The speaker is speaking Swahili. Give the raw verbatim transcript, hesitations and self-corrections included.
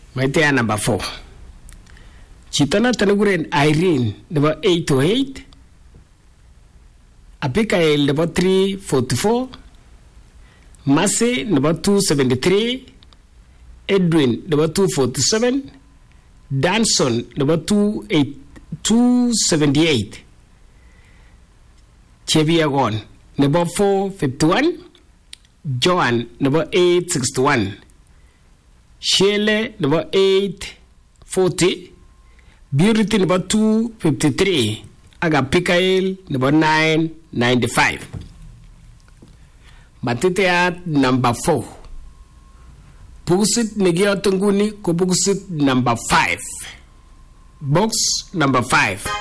Maitea number four. Chitana Tanaguren Irene number eight oh eight. Abigail number three forty-four. Massey number two seventy-three. Edwin number two forty-seven. Danson number two eight two seventy-eight. Cheviagon number four fifty-one. Joan number eight sixty-one. Shele number eight forty. Beauty number two fifty-three. Agapikael number nine ninety-five. Matitea number four. Pugusit Nigia Tunguni Kubugusit number five. Box number five.